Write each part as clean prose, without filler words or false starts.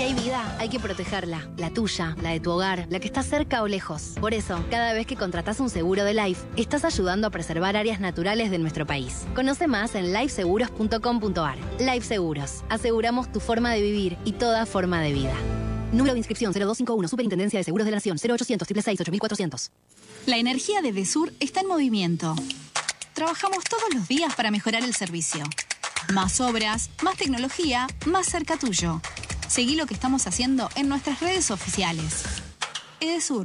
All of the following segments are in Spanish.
hay vida, hay que protegerla. La tuya, la de tu hogar, la que está cerca o lejos. Por eso, cada vez que contratás un seguro de Life, estás ayudando a preservar áreas naturales de nuestro país. Conoce más en lifeseguros.com.ar. Life Seguros. Aseguramos tu forma de vivir y toda forma de vida. Número de inscripción 0251, Superintendencia de Seguros de la Nación, 0800 666 8400. La energía de Edesur está en movimiento. Trabajamos todos los días para mejorar el servicio. Más obras, más tecnología, más cerca tuyo. Seguí lo que estamos haciendo en nuestras redes oficiales. Edesur.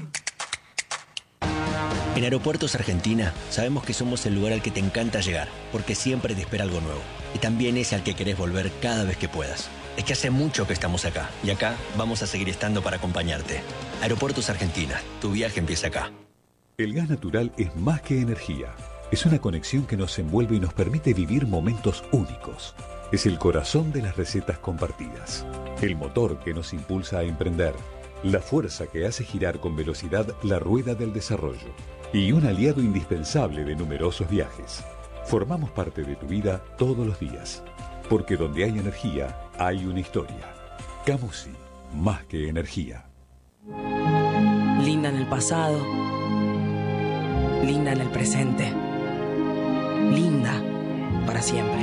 En Aeropuertos Argentina sabemos que somos el lugar al que te encanta llegar, porque siempre te espera algo nuevo. Y también es al que querés volver cada vez que puedas. Es que hace mucho que estamos acá, y acá vamos a seguir estando para acompañarte. Aeropuertos Argentina, tu viaje empieza acá. El gas natural es más que energía. Es una conexión que nos envuelve y nos permite vivir momentos únicos. Es el corazón de las recetas compartidas. El motor que nos impulsa a emprender. La fuerza que hace girar con velocidad la rueda del desarrollo. Y un aliado indispensable de numerosos viajes. Formamos parte de tu vida todos los días. Porque donde hay energía, hay una historia. Camusi, más que energía. Linda en el pasado. Linda en el presente. Linda para siempre.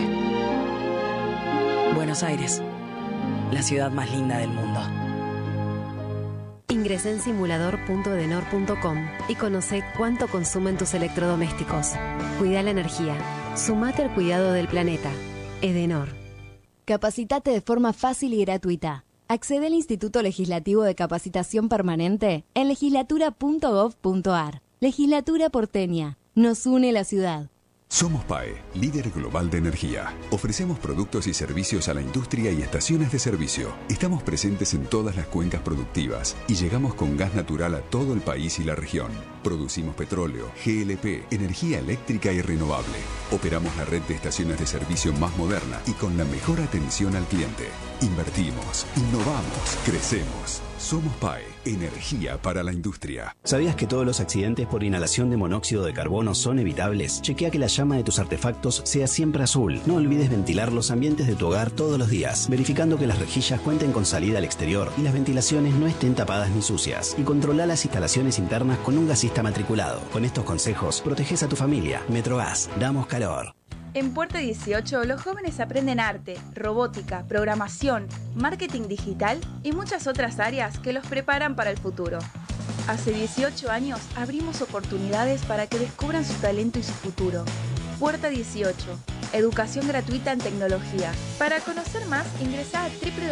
Buenos Aires, la ciudad más linda del mundo. Ingresá en simulador.edenor.com y conoce cuánto consumen tus electrodomésticos. Cuida la energía. Sumate al cuidado del planeta. Edenor. Capacitate de forma fácil y gratuita. Accede al Instituto Legislativo de Capacitación Permanente en legislatura.gov.ar. Legislatura porteña. Nos une la ciudad. Somos PAE, líder global de energía. Ofrecemos productos y servicios a la industria y estaciones de servicio. Estamos presentes en todas las cuencas productivas y llegamos con gas natural a todo el país y la región. Producimos petróleo, GLP, energía eléctrica y renovable. Operamos la red de estaciones de servicio más moderna y con la mejor atención al cliente. Invertimos, innovamos, crecemos. Somos PAE, energía para la industria. ¿Sabías que todos los accidentes por inhalación de monóxido de carbono son evitables? Chequea que la llama de tus artefactos sea siempre azul. No olvides ventilar los ambientes de tu hogar todos los días, verificando que las rejillas cuenten con salida al exterior y las ventilaciones no estén tapadas ni sucias. Y controla las instalaciones internas con un gasista matriculado. Con estos consejos, proteges a tu familia. Metrogas, damos calor. En Puerta 18, los jóvenes aprenden arte, robótica, programación, marketing digital y muchas otras áreas que los preparan para el futuro. Hace 18 años abrimos oportunidades para que descubran su talento y su futuro. Puerta 18, educación gratuita en tecnología. Para conocer más, ingresa a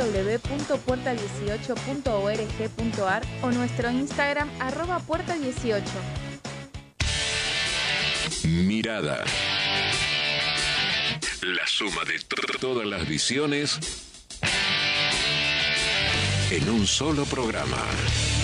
www.puerta18.org.ar o nuestro Instagram @puerta18. Mirada. La suma de todas las visiones en un solo programa.